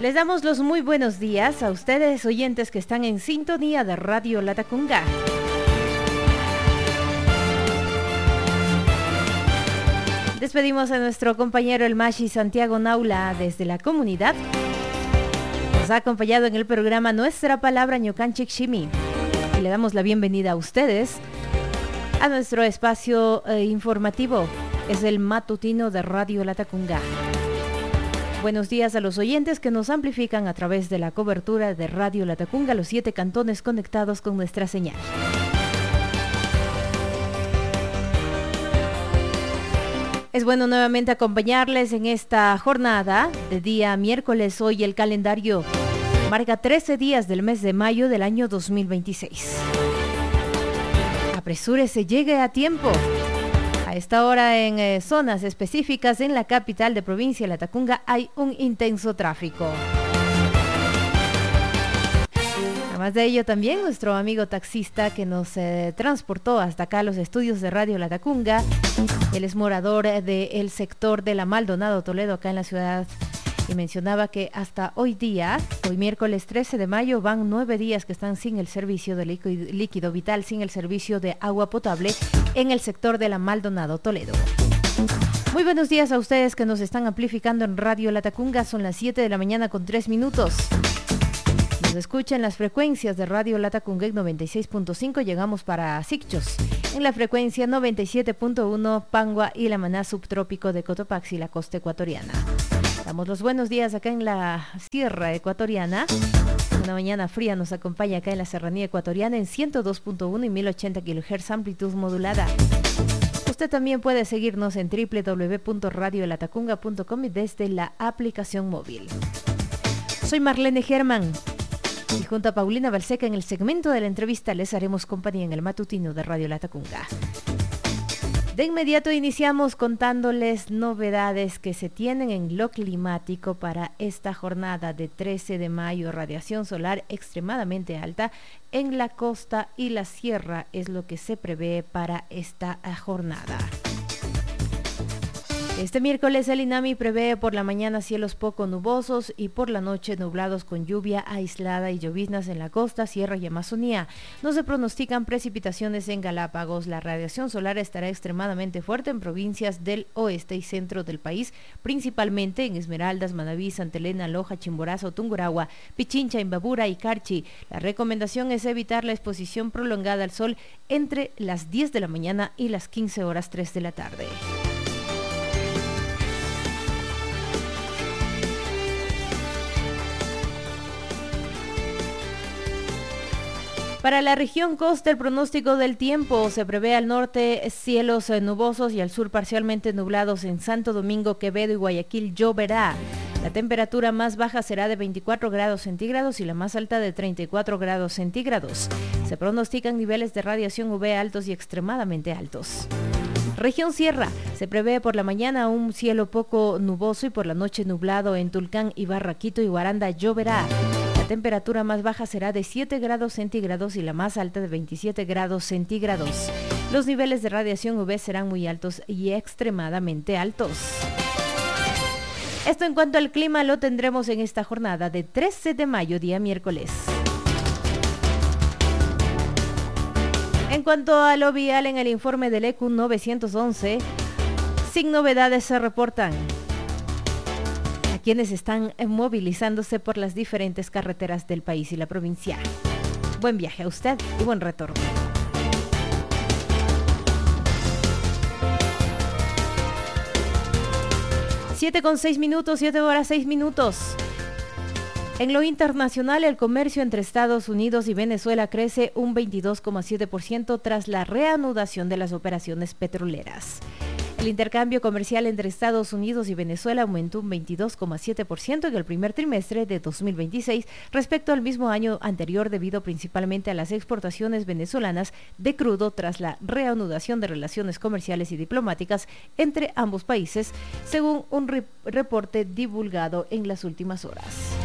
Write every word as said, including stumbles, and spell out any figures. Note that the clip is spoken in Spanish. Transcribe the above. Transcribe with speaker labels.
Speaker 1: Les damos los muy buenos días a ustedes, oyentes que están en sintonía de Radio Latacunga. Despedimos a nuestro compañero el Mashi Santiago Naula desde la comunidad. Nos ha acompañado en el programa Nuestra Palabra Ñucanchic Shimi. Y le damos la bienvenida a ustedes a nuestro espacio eh, informativo. Es el matutino de Radio Latacunga. Buenos días a los oyentes que nos amplifican a través de la cobertura de Radio Latacunga, los siete cantones conectados con nuestra señal. Es bueno nuevamente acompañarles en esta jornada de día miércoles. Hoy el calendario marca trece días del mes de mayo del año dos mil veintiséis. Apresúrese, llegue a tiempo. A esta hora en eh, zonas específicas en la capital de provincia, Latacunga, hay un intenso tráfico. Además de ello, también nuestro amigo taxista que nos eh, transportó hasta acá a los estudios de Radio Latacunga. Él es morador eh, del sector de la Maldonado Toledo, acá en la ciudad. Y mencionaba que hasta hoy día, hoy miércoles trece de mayo, van nueve días que están sin el servicio de líquido, líquido vital, sin el servicio de agua potable en el sector de la Maldonado Toledo. Muy buenos días a ustedes que nos están amplificando en Radio Latacunga. Son las siete de la mañana con tres minutos. Nos escuchan las frecuencias de Radio Latacunga noventa y seis punto cinco. Llegamos para Sicchos en la frecuencia noventa y siete punto uno, Pangua y la Maná subtrópico de Cotopaxi, la costa ecuatoriana. Damos los buenos días acá en la sierra ecuatoriana. Una mañana fría nos acompaña acá en la serranía ecuatoriana en ciento dos punto uno y mil ochenta kilohertz amplitud modulada. Usted también puede seguirnos en doble u doble u doble u punto radio latacunga punto com y desde la aplicación móvil. Soy Marlene Germán y junto a Paulina Balseca en el segmento de la entrevista les haremos compañía en el matutino de Radio Latacunga. De inmediato iniciamos contándoles novedades que se tienen en lo climático para esta jornada de trece de mayo. Radiación solar extremadamente alta en la costa y la sierra es lo que se prevé para esta jornada. Este miércoles el INAMI prevé por la mañana cielos poco nubosos y por la noche nublados con lluvia aislada y lloviznas en la costa, sierra y Amazonía. No se pronostican precipitaciones en Galápagos. La radiación solar estará extremadamente fuerte en provincias del oeste y centro del país, principalmente en Esmeraldas, Manabí, Santa Elena, Loja, Chimborazo, Tungurahua, Pichincha, Imbabura y Carchi. La recomendación es evitar la exposición prolongada al sol entre las diez de la mañana y las quince horas tres de la tarde. Para la región costa, el pronóstico del tiempo se prevé al norte cielos nubosos y al sur parcialmente nublados. En Santo Domingo, Quevedo y Guayaquil lloverá. La temperatura más baja será de veinticuatro grados centígrados y la más alta de treinta y cuatro grados centígrados. Se pronostican niveles de radiación U V altos y extremadamente altos. Región Sierra, se prevé por la mañana un cielo poco nuboso y por la noche nublado. En Tulcán, Ibarraquito y Guaranda lloverá. La temperatura más baja será de siete grados centígrados y la más alta de veintisiete grados centígrados. Los niveles de radiación U V serán muy altos y extremadamente altos. Esto en cuanto al clima lo tendremos en esta jornada de trece de mayo, día miércoles. En cuanto a lo vial, en el informe del E Q novecientos once, sin novedades se reportan a quienes están movilizándose por las diferentes carreteras del país y la provincia. Buen viaje a usted y buen retorno. Siete con seis minutos, siete horas seis minutos. En lo internacional, el comercio entre Estados Unidos y Venezuela crece un veintidós coma siete por ciento tras la reanudación de las operaciones petroleras. El intercambio comercial entre Estados Unidos y Venezuela aumentó un veintidós coma siete por ciento en el primer trimestre de dos mil veintiséis respecto al mismo año anterior, debido principalmente a las exportaciones venezolanas de crudo tras la reanudación de relaciones comerciales y diplomáticas entre ambos países, según un re- reporte divulgado en las últimas horas.